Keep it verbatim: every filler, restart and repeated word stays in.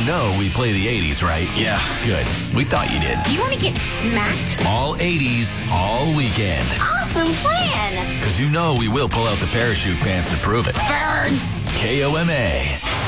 know we play the eighties, right? Yeah. Good. We thought you did. You want to get smacked? All eighties, all weekend. Awesome plan. Because you know we will pull out the parachute pants to prove it. Burn. K O M A.